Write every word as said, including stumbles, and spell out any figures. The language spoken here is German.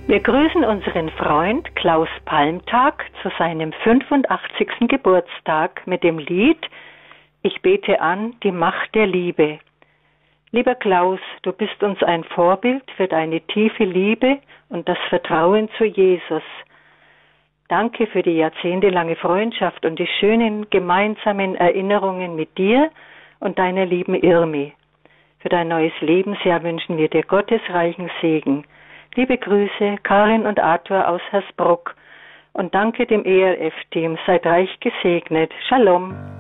Wir grüßen unseren Freund Klaus Palmtag zu seinem fünfundachtzigsten Geburtstag mit dem Lied Ich bete an die Macht der Liebe. Lieber Klaus, du bist uns ein Vorbild für deine tiefe Liebe und das Vertrauen zu Jesus. Danke für die jahrzehntelange Freundschaft und die schönen gemeinsamen Erinnerungen mit dir und deiner lieben Irmi. Für dein neues Lebensjahr wünschen wir dir gottesreichen Segen. Liebe Grüße, Karin und Arthur aus Hersbruck. Und danke dem E R F-Team. Seid reich gesegnet. Shalom.